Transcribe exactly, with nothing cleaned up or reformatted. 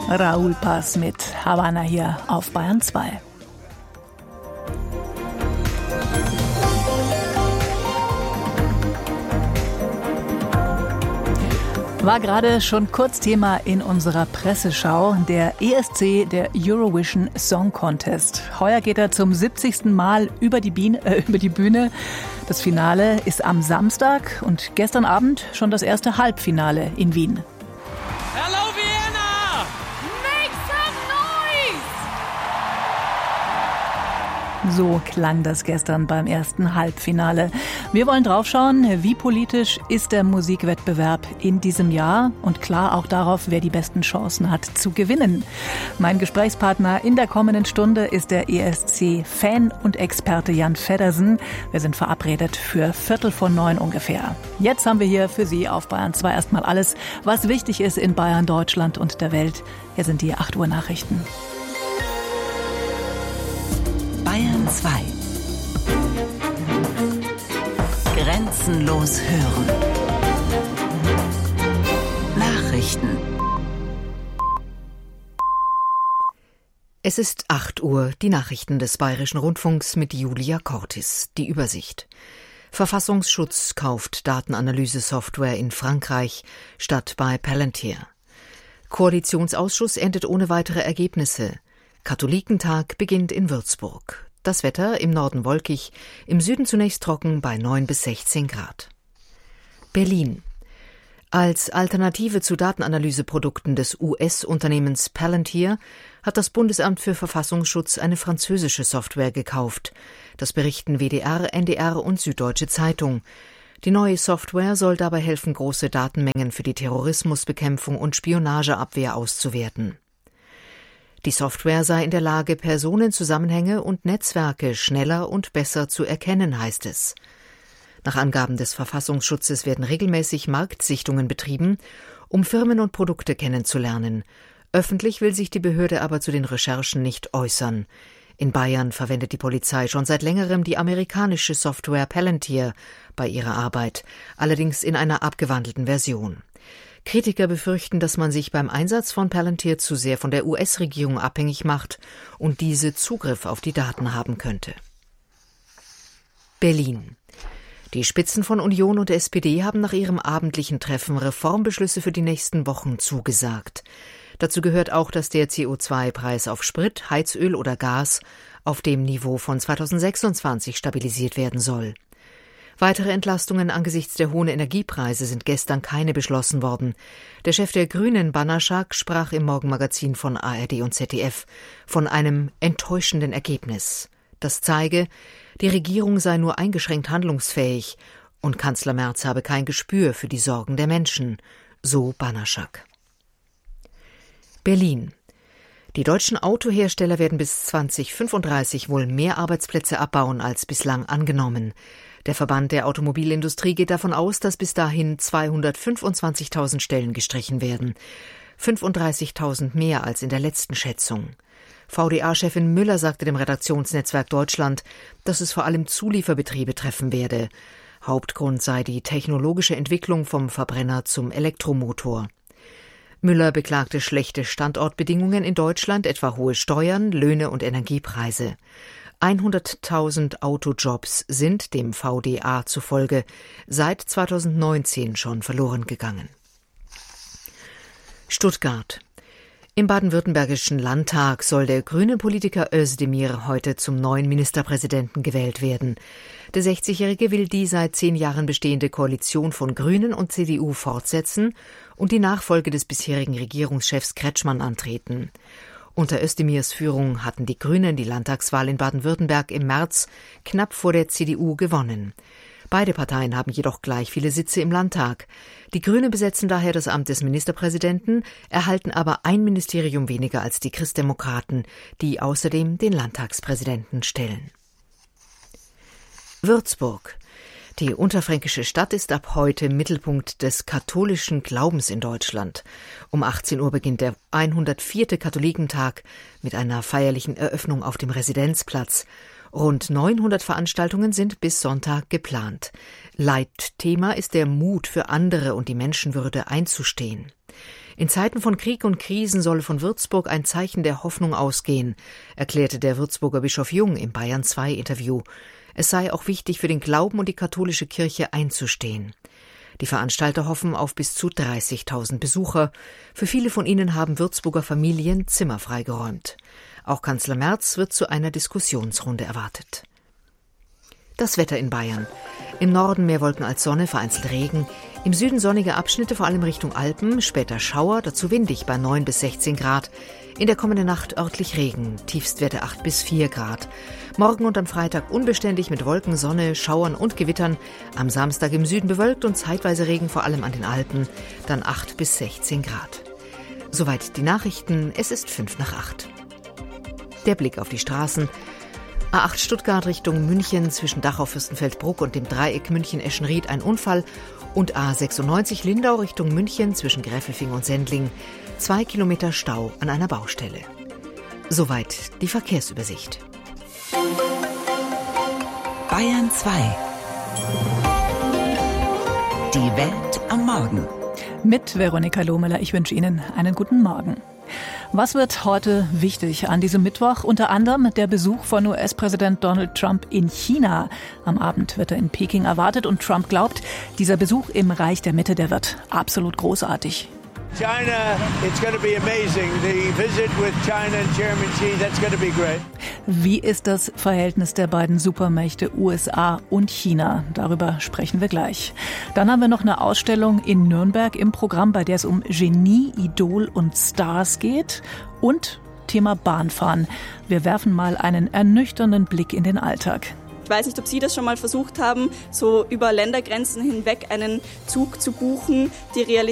Raúl Paz mit Havanna hier auf Bayern zwei. War gerade schon kurz Thema in unserer Presseschau, der E S C, der Eurovision Song Contest. Heuer geht er zum siebzigsten Mal über die, Biene, äh, über die Bühne. Das Finale ist am Samstag und gestern Abend schon das erste Halbfinale in Wien. Hello Vienna! Make some noise! So klang das gestern beim ersten Halbfinale. Wir wollen draufschauen, wie politisch ist der Musikwettbewerb in diesem Jahr und klar auch darauf, wer die besten Chancen hat zu gewinnen. Mein Gesprächspartner in der kommenden Stunde ist der E S C-Fan und Experte Jan Feddersen. Wir sind verabredet für Viertel vor neun ungefähr. Jetzt haben wir hier für Sie auf Bayern zwei erstmal alles, was wichtig ist in Bayern, Deutschland und der Welt. Hier sind die acht Uhr Nachrichten. Bayern zwei. Grenzenlos hören. Nachrichten. Es ist acht Uhr, die Nachrichten des Bayerischen Rundfunks mit Julia Cortis. Die Übersicht. Verfassungsschutz kauft Datenanalyse-Software in Frankreich statt bei Palantir. Koalitionsausschuss endet ohne weitere Ergebnisse. Katholikentag beginnt in Würzburg. Das Wetter im Norden wolkig, im Süden zunächst trocken bei neun bis sechzehn Grad. Berlin. Als Alternative zu Datenanalyseprodukten des U S-Unternehmens Palantir hat das Bundesamt für Verfassungsschutz eine französische Software gekauft. Das berichten W D R, N D R und Süddeutsche Zeitung. Die neue Software soll dabei helfen, große Datenmengen für die Terrorismusbekämpfung und Spionageabwehr auszuwerten. Die Software sei in der Lage, Personenzusammenhänge und Netzwerke schneller und besser zu erkennen, heißt es. Nach Angaben des Verfassungsschutzes werden regelmäßig Marktsichtungen betrieben, um Firmen und Produkte kennenzulernen. Öffentlich will sich die Behörde aber zu den Recherchen nicht äußern. In Bayern verwendet die Polizei schon seit längerem die amerikanische Software Palantir bei ihrer Arbeit, allerdings in einer abgewandelten Version. Kritiker befürchten, dass man sich beim Einsatz von Palantir zu sehr von der U S-Regierung abhängig macht und diese Zugriff auf die Daten haben könnte. Berlin. Die Spitzen von Union und S P D haben nach ihrem abendlichen Treffen Reformbeschlüsse für die nächsten Wochen zugesagt. Dazu gehört auch, dass der C O zwei Preis auf Sprit, Heizöl oder Gas auf dem Niveau von zweitausendsechsundzwanzig stabilisiert werden soll. Weitere Entlastungen angesichts der hohen Energiepreise sind gestern keine beschlossen worden. Der Chef der Grünen, Banaschak, sprach im Morgenmagazin von A R D und Z D F von einem enttäuschenden Ergebnis. Das zeige, die Regierung sei nur eingeschränkt handlungsfähig und Kanzler Merz habe kein Gespür für die Sorgen der Menschen, so Banaschak. Berlin. Die deutschen Autohersteller werden bis zweitausendfünfunddreißig wohl mehr Arbeitsplätze abbauen als bislang angenommen. Der Verband der Automobilindustrie geht davon aus, dass bis dahin zweihundertfünfundzwanzigtausend Stellen gestrichen werden. fünfunddreißigtausend mehr als in der letzten Schätzung. V D A-Chefin Müller sagte dem Redaktionsnetzwerk Deutschland, dass es vor allem Zulieferbetriebe treffen werde. Hauptgrund sei die technologische Entwicklung vom Verbrenner zum Elektromotor. Müller beklagte schlechte Standortbedingungen in Deutschland, etwa hohe Steuern, Löhne und Energiepreise. hunderttausend Autojobs sind dem V D A zufolge seit zweitausendneunzehn schon verloren gegangen. Stuttgart. Im baden-württembergischen Landtag soll der grüne Politiker Özdemir heute zum neuen Ministerpräsidenten gewählt werden. Der sechzigjährige will die seit zehn Jahren bestehende Koalition von Grünen und C D U fortsetzen und die Nachfolge des bisherigen Regierungschefs Kretschmann antreten. Unter Özdemirs Führung hatten die Grünen die Landtagswahl in Baden-Württemberg im März knapp vor der C D U gewonnen. Beide Parteien haben jedoch gleich viele Sitze im Landtag. Die Grünen besetzen daher das Amt des Ministerpräsidenten, erhalten aber ein Ministerium weniger als die Christdemokraten, die außerdem den Landtagspräsidenten stellen. Würzburg. Die unterfränkische Stadt ist ab heute Mittelpunkt des katholischen Glaubens in Deutschland. Um achtzehn Uhr beginnt der hundertvierte Katholikentag mit einer feierlichen Eröffnung auf dem Residenzplatz. Rund neunhundert Veranstaltungen sind bis Sonntag geplant. Leitthema ist der Mut für andere und die Menschenwürde einzustehen. In Zeiten von Krieg und Krisen solle von Würzburg ein Zeichen der Hoffnung ausgehen, erklärte der Würzburger Bischof Jung im Bayern zwei Interview. Es sei auch wichtig, für den Glauben und die katholische Kirche einzustehen. Die Veranstalter hoffen auf bis zu dreißigtausend Besucher. Für viele von ihnen haben Würzburger Familien Zimmer freigeräumt. Auch Kanzler Merz wird zu einer Diskussionsrunde erwartet. Das Wetter in Bayern. Im Norden mehr Wolken als Sonne, vereinzelt Regen. Im Süden sonnige Abschnitte, vor allem Richtung Alpen, später Schauer, dazu windig bei neun bis sechzehn Grad. In der kommenden Nacht örtlich Regen, Tiefstwerte acht bis vier Grad. Morgen und am Freitag unbeständig mit Wolken, Sonne, Schauern und Gewittern. Am Samstag im Süden bewölkt und zeitweise Regen, vor allem an den Alpen, dann acht bis sechzehn Grad. Soweit die Nachrichten, es ist fünf nach acht. Der Blick auf die Straßen. A acht Stuttgart Richtung München zwischen Dachau, Fürstenfeldbruck und dem Dreieck München-Eschenried ein Unfall und A sechsundneunzig Lindau Richtung München zwischen Gräfelfing und Sendling zwei Kilometer Stau an einer Baustelle. Soweit die Verkehrsübersicht. Bayern zwei. Die Welt am Morgen. Mit Veronika Lohmüller. Ich wünsche Ihnen einen guten Morgen. Was wird heute wichtig an diesem Mittwoch? Unter anderem der Besuch von U S-Präsident Donald Trump in China. Am Abend wird er in Peking erwartet und Trump glaubt, dieser Besuch im Reich der Mitte, der wird absolut großartig. China, it's going to be amazing. The visit with China and Chairman Xi, that's going to be great. Wie ist das Verhältnis der beiden Supermächte U S A und China? Darüber sprechen wir gleich. Dann haben wir noch eine Ausstellung in Nürnberg im Programm, bei der es um Genie, Idol und Stars geht. Und Thema Bahnfahren. Wir werfen mal einen ernüchternden Blick in den Alltag. Ich weiß nicht, ob Sie das schon mal versucht haben, so über Ländergrenzen hinweg einen Zug zu buchen. Die Realität